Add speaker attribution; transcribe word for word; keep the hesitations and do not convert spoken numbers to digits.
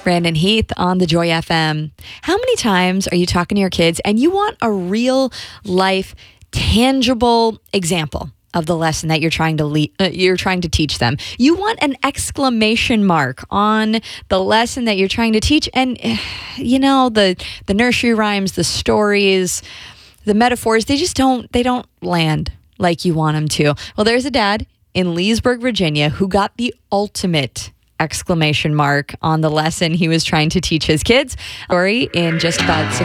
Speaker 1: Brandon Heath on the Joy F M. How many times are you talking to your kids and you want a real life, tangible example of the lesson that you're trying to le- uh, you're trying to teach them? You want an exclamation mark on the lesson that you're trying to teach, and you know the the nursery rhymes, the stories, the metaphors, they just don't they don't land like you want them to. Well, there's a dad in Leesburg, Virginia, who got the ultimate exclamation mark on the lesson he was trying to teach his kids. Story in just about six